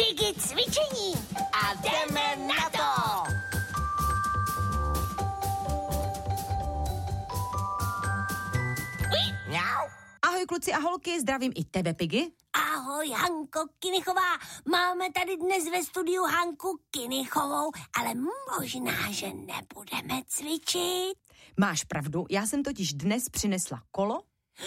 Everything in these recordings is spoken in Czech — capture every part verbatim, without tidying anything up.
Piggy cvičení a jdeme na to! Mňau. Ahoj kluci a holky, zdravím i tebe, Piggy. Ahoj, Hanko Kinichová. Máme tady dnes ve studiu Hanku Kinichovou, ale možná, že nebudeme cvičit. Máš pravdu, já jsem totiž dnes přinesla kolo.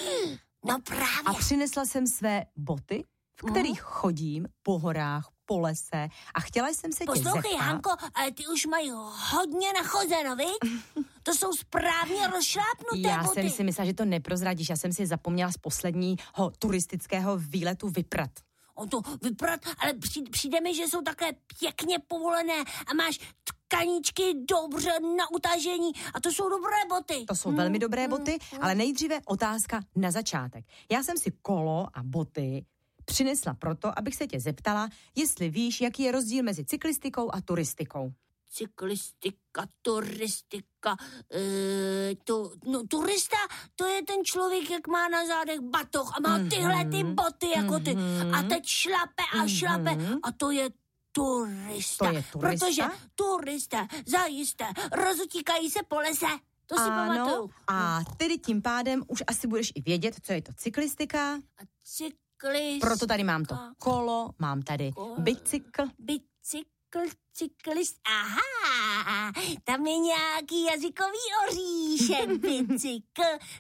No právě. A přinesla jsem své boty, v kterých mm. chodím po horách, po lese a chtěla jsem se Poslouchej, tě zeptat. Poslouchej, Hanko, ale ty už mají hodně nachozeno, viď? To jsou správně rozšlápnuté Já boty. jsem si myslela, že to neprozradíš, já jsem si zapomněla z posledního turistického výletu vyprat. O to vyprat, ale přijde mi, že jsou takové pěkně povolené a máš tkaničky dobře na utažení a to jsou dobré boty. To jsou hmm, velmi dobré boty, hmm, ale nejdříve otázka na začátek. Já jsem si kolo a boty přinesla proto, abych se tě zeptala, jestli víš, jaký je rozdíl mezi cyklistikou a turistikou. Cyklistika, turistika, e, to, no, turista, to je ten člověk, jak má na zádech batoh a má tyhle ty boty jako ty a teď šlape a šlape a to je turista. To je turista? Protože turista zajisté rozutíkají se po lese. To si ano, pamatuju. A tedy tím pádem už asi budeš i vědět, co je to cyklistika. A cyklistika. Proto tady mám to kolo, mám tady kolo, bicykl. Bicykl, cyklist, aha, tam je nějaký jazykový oříšek, bicykl,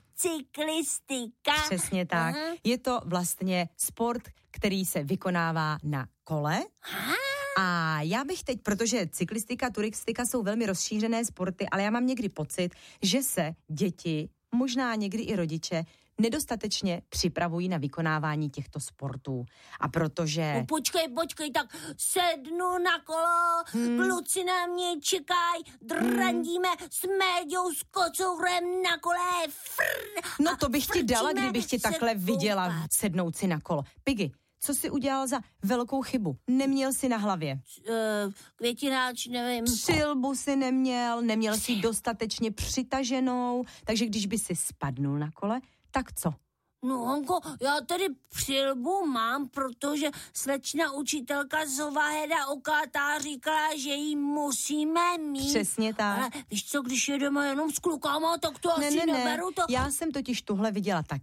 cyklistika. Přesně tak. Aha. Je to vlastně sport, který se vykonává na kole. Aha. A já bych teď, protože cyklistika, turistika jsou velmi rozšířené sporty, ale já mám někdy pocit, že se děti, možná někdy i rodiče, nedostatečně připravují na vykonávání těchto sportů. A protože... No počkej, počkej, tak sednu na kolo, hmm. kluci na mě čekají, drandíme hmm. s Méďou, s kocourem na kole. Frr, no to bych ti dala, kdybych ti takhle koupat. Viděla sednout si na kolo. Piggy, co jsi udělal za velkou chybu? Neměl jsi na hlavě. Uh, květináč, nevím. Přilbu si neměl, neměl si dostatečně přitaženou, takže když by si spadnul na kole, tak co? No, Honko, já tady přilbu mám, protože slečna učitelka Zovaheda Okátá říkala, že ji musíme mít. Přesně tak. Ale víš co, když jedeme jenom s klukama, tak to ne, asi ne, neberu. To... Já jsem totiž tuhle viděla tak